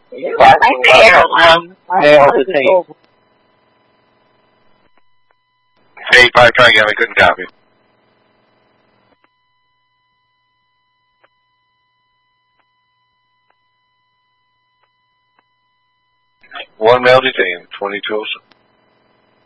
Hey, probably try again. I couldn't copy. One male detained, 2207.